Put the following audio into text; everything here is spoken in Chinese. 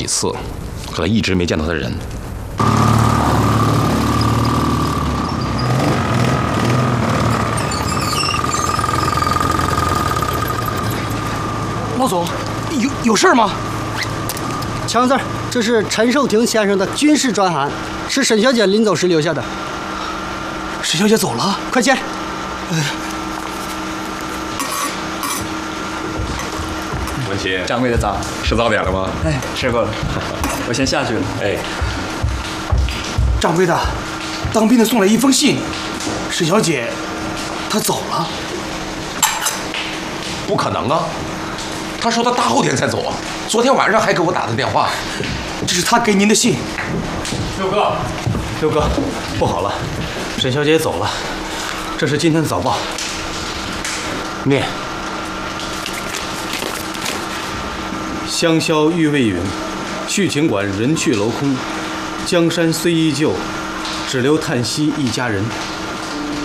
几次，可他一直没见到他人。 老总，有事儿吗？ 强子，这是陈寿亭先生的军事专函，是沈小姐临走时留下的。 沈小姐走了， 快签。 文琪， 掌柜的早， 吃早点了吗？ 哎，吃过了，我先下去了。 哎， 掌柜的，当兵的送来一封信，沈小姐她走了。 不可能啊！他说他大后天才走啊，昨天晚上还给我打的电话。 这是他给您的信。 六哥，不好了，沈小姐走了。这是今天的早报。念：香消玉未匀，续情馆人去楼空，江山虽依旧，只留叹息一家人。